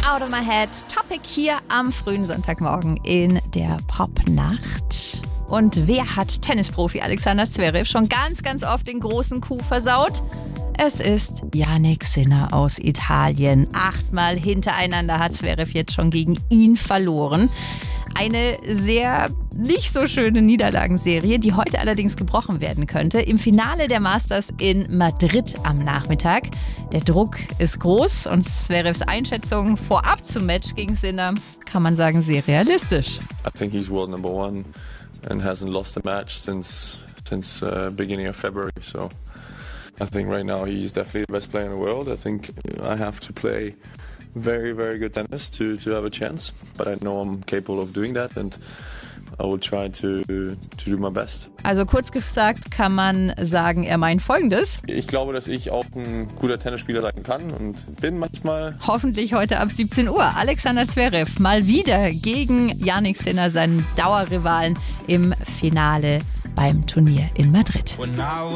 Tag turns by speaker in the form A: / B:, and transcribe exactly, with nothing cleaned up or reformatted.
A: Out of My Head. Topic hier am frühen Sonntagmorgen in der Popnacht. Und wer hat Tennisprofi Alexander Zverev schon ganz, ganz oft den großen Coup versaut? Es ist Jannik Sinner aus Italien. Achtmal hintereinander hat Zverev jetzt schon gegen ihn verloren. Eine sehr nicht so schöne Niederlagenserie, die heute allerdings gebrochen werden könnte. Im Finale der Masters in Madrid am Nachmittag. Der Druck ist groß und Zverevs Einschätzung vorab zum Match gegen Sinner kann man sagen sehr realistisch.
B: I think he's world number one and hasn't lost a match since since uh, beginning of February. So I think right now he's definitely the best player in the world. I think I have to play very, very good tennis to, to have a chance. But I know I'm capable of doing that and I will try to, to do my best.
A: Also kurz gesagt kann man sagen, er meint Folgendes.
B: Ich glaube, dass ich auch ein guter Tennisspieler sein kann und bin manchmal.
A: Hoffentlich heute ab siebzehn Uhr. Alexander Zverev mal wieder gegen Jannik Sinner, seinen Dauerrivalen im Finale beim Turnier in Madrid.